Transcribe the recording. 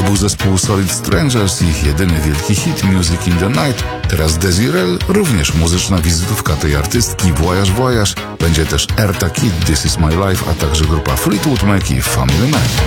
był zespół Solid Strangers i ich jedyny wielki hit Music in the Night. Teraz Desirel, również muzyczna wizytówka tej artystki, Voyage Voyage. Będzie też Erta Kitt, This Is My Life, a także grupa Fleetwood Mac i Family Man.